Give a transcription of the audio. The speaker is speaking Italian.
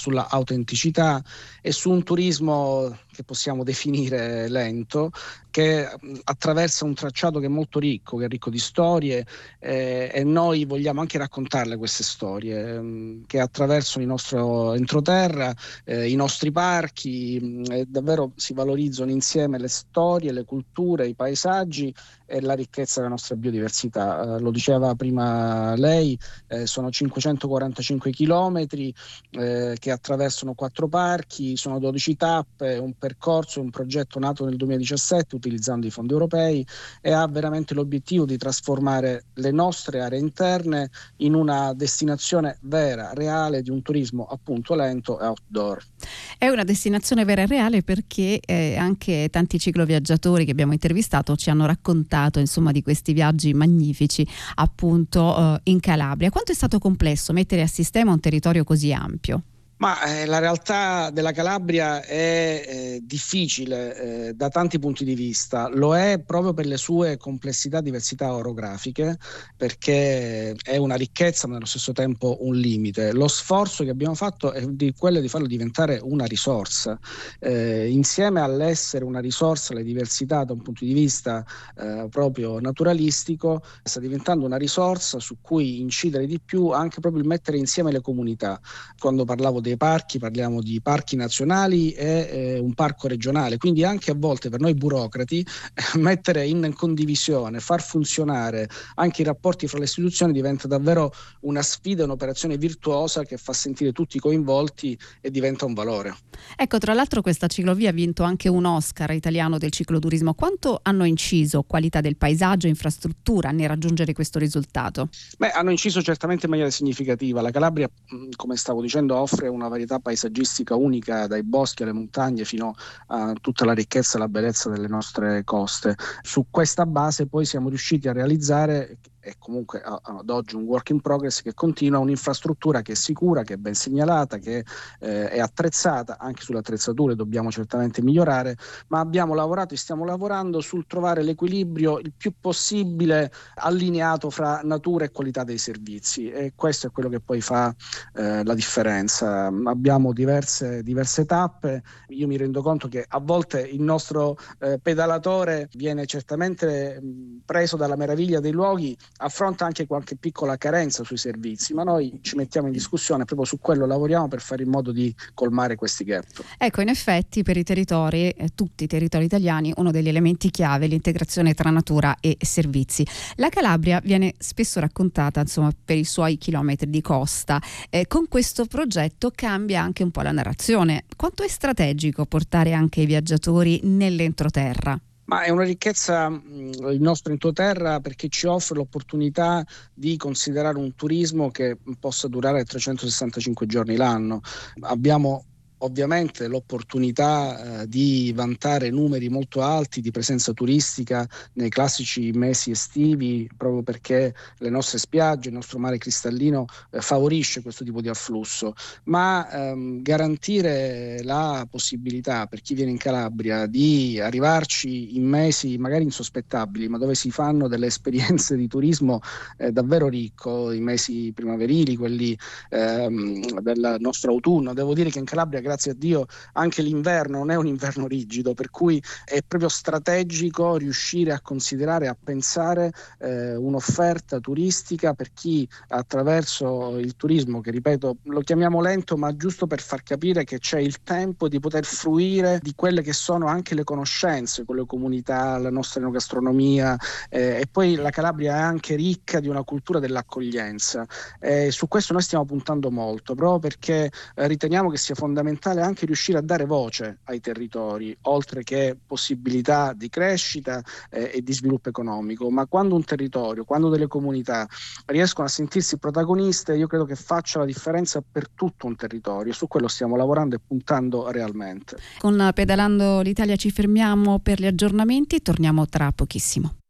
sulla autenticità e su un turismo che possiamo definire lento, che attraversa un tracciato che è molto ricco, che è ricco di storie, e noi vogliamo anche raccontarle queste storie che attraversano il nostro entroterra, i nostri parchi, davvero si valorizzano insieme le storie, le culture, i paesaggi e la ricchezza della nostra biodiversità. Lo diceva prima lei, sono 545 chilometri che attraversano 4 parchi, sono 12 tappe, un percorso, un progetto nato nel 2017 utilizzando i fondi europei, e ha veramente l'obiettivo di trasformare le nostre aree interne in una destinazione vera, reale, di un turismo appunto lento e outdoor. È una destinazione vera e reale perché anche tanti cicloviaggiatori che abbiamo intervistato ci hanno raccontato insomma di questi viaggi magnifici appunto in Calabria. Quanto è stato complesso mettere a sistema un territorio così ampio? Ma la realtà della Calabria è difficile da tanti punti di vista. Lo è proprio per le sue complessità e diversità orografiche, perché è una ricchezza ma nello stesso tempo un limite. Lo sforzo che abbiamo fatto è quello di farlo diventare una risorsa. Insieme all'essere una risorsa, le diversità da un punto di vista proprio naturalistico, sta diventando una risorsa su cui incidere di più, anche proprio il mettere insieme le comunità. Quando parlavo dei parchi, parliamo di parchi nazionali e un parco regionale, quindi anche a volte per noi burocrati mettere in condivisione, far funzionare anche i rapporti fra le istituzioni diventa davvero una sfida, un'operazione virtuosa che fa sentire tutti coinvolti e diventa un valore. Ecco, tra l'altro questa ciclovia ha vinto anche un Oscar italiano del cicloturismo. Quanto hanno inciso qualità del paesaggio e infrastruttura nel raggiungere questo risultato? Beh, hanno inciso certamente in maniera significativa. La Calabria, come stavo dicendo, offre una varietà paesaggistica unica, dai boschi alle montagne fino a tutta la ricchezza e la bellezza delle nostre coste. Su questa base poi siamo riusciti a realizzare, e comunque ad oggi un work in progress, che continua, un'infrastruttura che è sicura, che è ben segnalata, che è attrezzata. Anche sulle attrezzature dobbiamo certamente migliorare, ma abbiamo lavorato e stiamo lavorando sul trovare l'equilibrio il più possibile allineato fra natura e qualità dei servizi, e questo è quello che poi fa la differenza. Abbiamo diverse tappe. Io mi rendo conto che a volte il nostro pedalatore viene certamente preso dalla meraviglia dei luoghi, affronta anche qualche piccola carenza sui servizi, ma noi ci mettiamo in discussione, proprio su quello lavoriamo per fare in modo di colmare questi gap. Ecco, in effetti per i territori, tutti i territori italiani, uno degli elementi chiave è l'integrazione tra natura e servizi. La Calabria viene spesso raccontata insomma per i suoi chilometri di costa. Con questo progetto cambia anche un po' la narrazione. Quanto è strategico portare anche i viaggiatori nell'entroterra? Ma è una ricchezza il nostro entroterra, perché ci offre l'opportunità di considerare un turismo che possa durare 365 giorni l'anno. Abbiamo ovviamente l'opportunità di vantare numeri molto alti di presenza turistica nei classici mesi estivi, proprio perché le nostre spiagge, il nostro mare cristallino favorisce questo tipo di afflusso, ma garantire la possibilità per chi viene in Calabria di arrivarci in mesi magari insospettabili, ma dove si fanno delle esperienze di turismo davvero ricco, i mesi primaverili, quelli del nostro autunno. Devo dire che in Calabria, grazie a Dio, anche l'inverno non è un inverno rigido, per cui è proprio strategico riuscire a considerare, a pensare un'offerta turistica per chi attraverso il turismo, che ripeto lo chiamiamo lento, ma giusto per far capire che c'è il tempo di poter fruire di quelle che sono anche le conoscenze con le comunità, la nostra enogastronomia, e poi la Calabria è anche ricca di una cultura dell'accoglienza. Su questo noi stiamo puntando molto, proprio perché riteniamo che sia fondamentale anche riuscire a dare voce ai territori, oltre che possibilità di crescita e di sviluppo economico. Ma quando un territorio, quando delle comunità riescono a sentirsi protagoniste, io credo che faccia la differenza per tutto un territorio. Su quello stiamo lavorando e puntando realmente. Con Pedalando l'Italia ci fermiamo per gli aggiornamenti, torniamo tra pochissimo.